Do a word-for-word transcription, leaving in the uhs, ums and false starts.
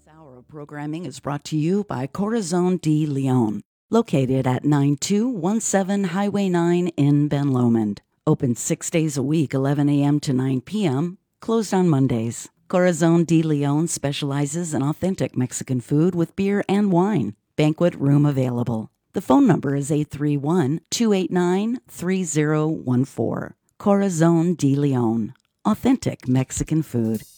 Hour of programming is brought to you by Corazon de Leon, located at nine two one seven Highway nine in Ben Lomond. Open six days a week, eleven a.m. to nine p.m., closed on Mondays. Corazon de Leon specializes in authentic Mexican food with beer and wine. Banquet room available. The phone number is eight three one, two eight nine, three zero one four. Corazon de Leon, authentic Mexican food.